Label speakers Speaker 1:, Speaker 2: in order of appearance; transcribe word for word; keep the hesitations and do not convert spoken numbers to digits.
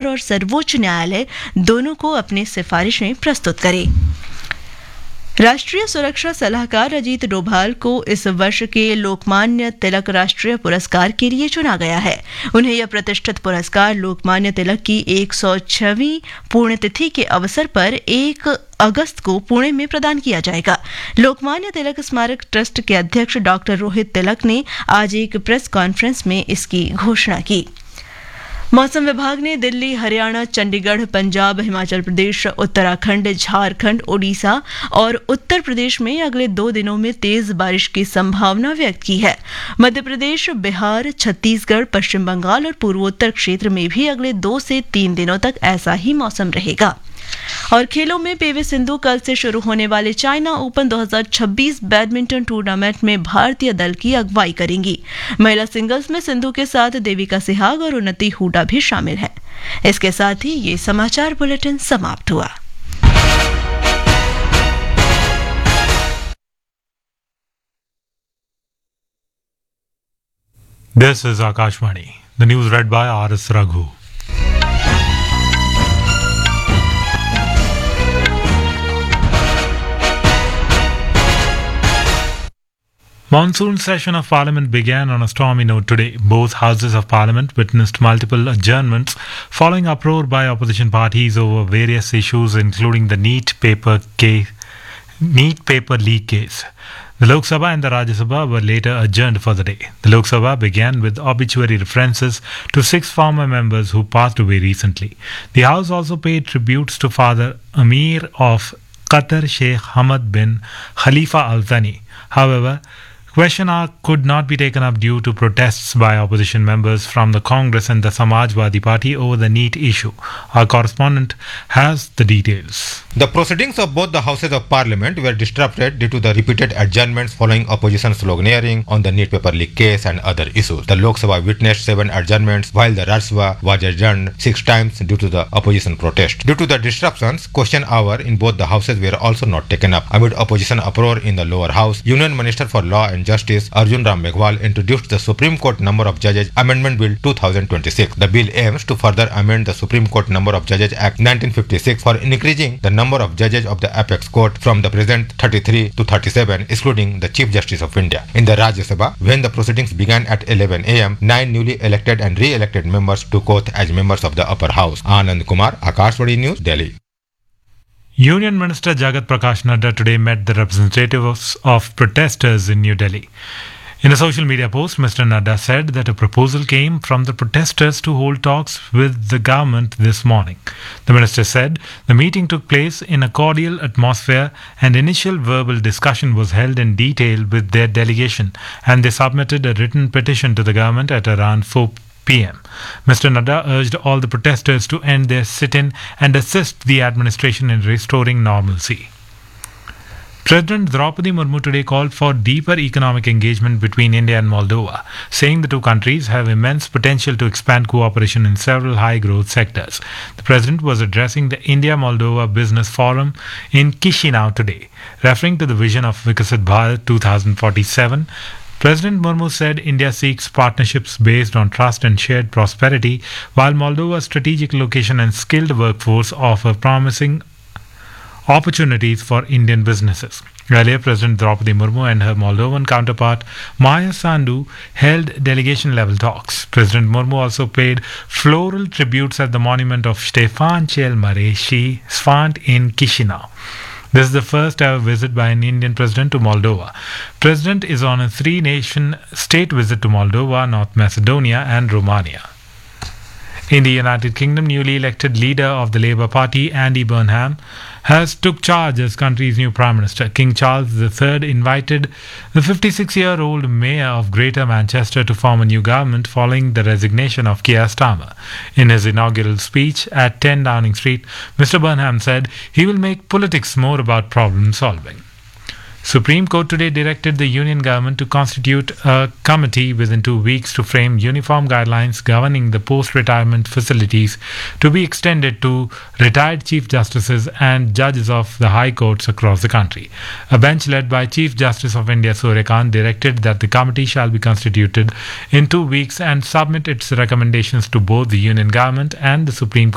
Speaker 1: और सर्वोच्च न्यायालय दोनों को अपनी सिफारिशें प्रस्तुत करे। राष्ट्रीय सुरक्षा सलाहकार अजीत डोभाल को इस वर्ष के लोकमान्य तिलक राष्ट्रीय पुरस्कार के लिए चुना गया है। उन्हें यह प्रतिष्ठित पुरस्कार लोकमान्य तिलक की एक सौ छहवीं पुण्यतिथि के अवसर पर एक अगस्त को पुणे में प्रदान किया जाएगा। लोकमान्य तिलक स्मारक ट्रस्ट के अध्यक्ष डॉक्टर रोहित तिलक ने आज एक प्रेस कॉन्फ्रेंस में इसकी घोषणा की। मौसम विभाग ने दिल्ली, हरियाणा, चंडीगढ़, पंजाब, हिमाचल प्रदेश, उत्तराखंड, झारखंड, ओडिशा और उत्तर प्रदेश में अगले दो दिनों में तेज बारिश की संभावना व्यक्त की है। मध्य प्रदेश, बिहार, छत्तीसगढ़, पश्चिम बंगाल और पूर्वोत्तर क्षेत्र में भी अगले दो से तीन दिनों तक ऐसा ही मौसम रहेगा। और खेलों में पीवी सिंधु कल से शुरू होने वाले चाइना ओपन दो हज़ार छब्बीस बैडमिंटन टूर्नामेंट में भारतीय दल की अगुवाई करेंगी। महिला सिंगल्स में सिंधु के साथ देविका सिहाग और उन्नति हुडा भी शामिल हैं। इसके साथ ही ये समाचार बुलेटिन समाप्त हुआ।
Speaker 2: This is Akashvani. The news read by R S Raghu. Monsoon session of Parliament began on a stormy note today. Both houses of Parliament witnessed multiple adjournments following uproar by opposition parties over various issues, including the NEET paper case, NEET paper leak case. The Lok Sabha and the Rajya Sabha were later adjourned for the day. The Lok Sabha began with obituary references to six former members who passed away recently. The House also paid tributes to Father Amir of Qatar, Sheikh Hamad bin Khalifa Al Thani. However, question hour could not be taken up due to protests by opposition members from the Congress and the Samajwadi Party over the NEET issue. Our correspondent has the details.
Speaker 3: The proceedings of both the houses of parliament were disrupted due to the repeated adjournments following opposition sloganeering on the NEET paper leak case and other issues. The Lok Sabha witnessed seven adjournments while the Rajya Sabha was adjourned six times due to the opposition protest. Due to the disruptions, question hour in both the houses were also not taken up. Amid opposition uproar in the lower house, Union Minister for Law and Justice Arjun Ram Meghwal introduced the Supreme Court Number of Judges Amendment Bill two thousand twenty-six. The bill aims to further amend the Supreme Court Number of Judges Act nineteen fifty-six for increasing the number of judges of the apex court from the present thirty-three to thirty-seven, excluding the Chief Justice of India. In the Rajya Sabha, when the proceedings began at eleven a m, nine newly elected and re-elected members took oath as members of the upper house. Anand Kumar, Akashvani News, Delhi.
Speaker 2: Union Minister Jagat Prakash Nadda today met the representatives of protesters in New Delhi. In a social media post, Mister Nadda said that a proposal came from the protesters to hold talks with the government this morning. The minister said the meeting took place in a cordial atmosphere and initial verbal discussion was held in detail with their delegation, and they submitted a written petition to the government at around four p m Mister Nadda urged all the protesters to end their sit-in and assist the administration in restoring normalcy. President Draupadi Murmu today called for deeper economic engagement between India and Moldova, saying the two countries have immense potential to expand cooperation in several high-growth sectors. The president was addressing the India-Moldova Business Forum in Chisinau today, referring to the vision of Viksit Bharat twenty forty-seven. President Murmu said India seeks partnerships based on trust and shared prosperity, while Moldova's strategic location and skilled workforce offer promising opportunities for Indian businesses. Earlier, President Draupadi Murmu and her Moldovan counterpart Maya Sandu held delegation-level talks. President Murmu also paid floral tributes at the monument of Stefan cel Mare și Sfant in Chisinau. This is the first ever visit by an Indian president to Moldova. President is on a three-nation state visit to Moldova, North Macedonia and Romania. In the United Kingdom, newly elected leader of the Labour Party, Andy Burnham, has took charge as country's new Prime Minister. King Charles the Third invited the fifty-six-year-old mayor of Greater Manchester to form a new government following the resignation of Keir Starmer. In his inaugural speech at ten Downing Street, Mister Burnham said he will make politics more about problem solving. Supreme Court today directed the Union government to constitute a committee within two weeks to frame uniform guidelines governing the post-retirement facilities to be extended to retired Chief Justices and judges of the high courts across the country. A bench led by Chief Justice of India Surya Kant directed that the committee shall be constituted in two weeks and submit its recommendations to both the Union government and the Supreme Court